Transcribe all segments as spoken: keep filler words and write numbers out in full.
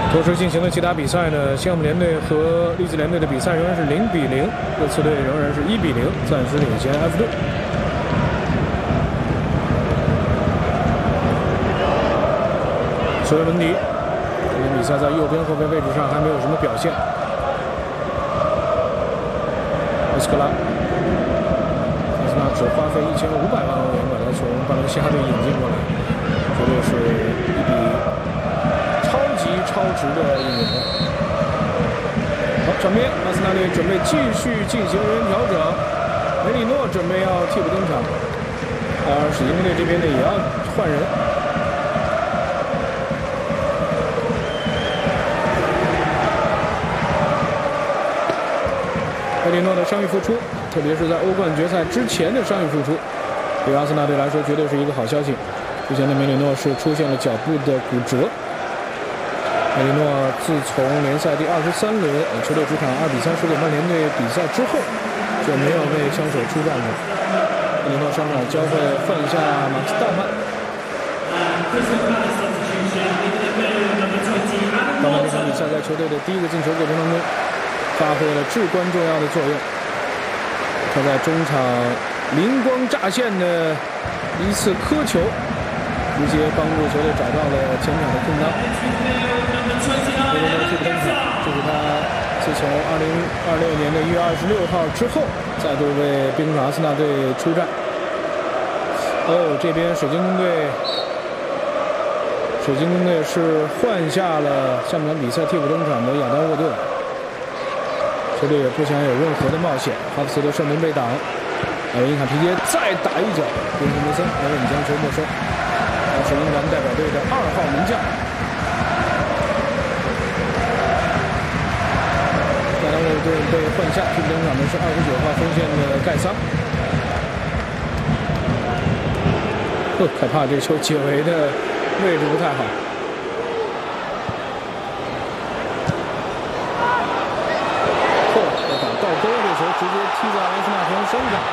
同时进行的其他比赛呢，项目联队和利兹联队的比赛仍然是零比零，热刺队仍然是一比零，暂时领先埃弗顿。索尔文迪，这场比赛在右边后卫位置上还没有什么表现。埃斯克拉，埃斯克拉只花费一千五百万欧元把他从巴伦西亚队引进过来，绝对是一笔超级超值的引援。好，场边阿森纳队准备继续进行人员调整，梅里诺准备要替补登场，而水晶宫队这边呢也要换人。梅里诺的伤愈复出，特别是在欧冠决赛之前的伤愈复出，对阿森纳队来说绝对是一个好消息。之前的梅里诺是出现了脚部的骨折。梅里诺自从联赛第二十三轮球队主场二比三输给曼联队比赛之后，就没有为枪手出战过。梅里诺上场将会换下马克斯道曼。道曼这场比赛在球队的第一个进球过程当中发挥了至关重要的作用。他在中场灵光乍现的一次磕球，直接帮助球队找到了前场的空当。梅里诺替补登场，这是他自从二零二六年的一月二十六号之后，再度为兵马阿森纳队出战。哦，这边水晶宫队，水晶宫队是换下了上场比赛替补登场的亚当沃顿。球队也不想有任何的冒险，哈弗茨的射门被挡，埃文伊卡皮耶再打一脚，边线梅森，埃文将球没收，他是英格兰代表队的二号门将。亚当沃顿被换下，替补登场的是二十九号锋线的盖桑。呵，害怕这球解围的位置不太好。直接踢在莱斯纳廷身上。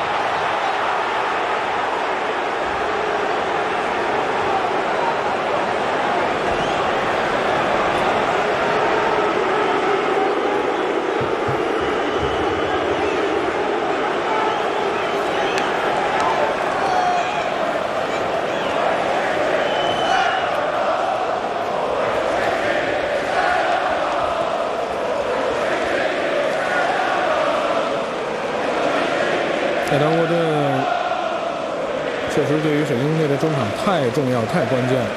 亚当沃顿确实对于水晶宫队的中场太重要、太关键了。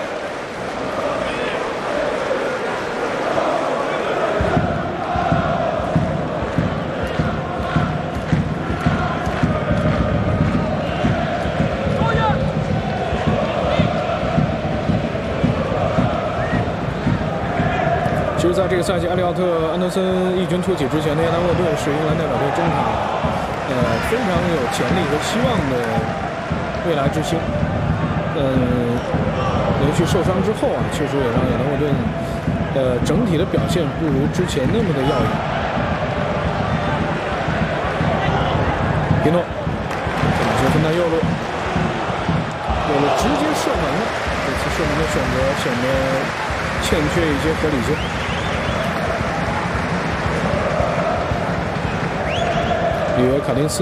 其实，在这个赛季，埃利奥特·安德森异军突起之前的亚当沃顿是英格兰代表队中场。呃，非常有潜力和希望的未来之星。嗯，连续受伤之后啊，确实也让亚当沃顿呃整体的表现不如之前那么的耀眼。皮诺，这把球分到右路，右路直接射门了。这次射门的选择显得欠缺一些合理性。里约卡丁斯，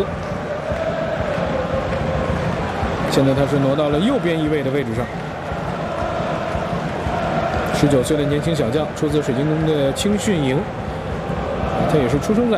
现在他是挪到了右边翼位的位置上。十九岁的年轻小将，出自水晶宫的青训营，他也是出生在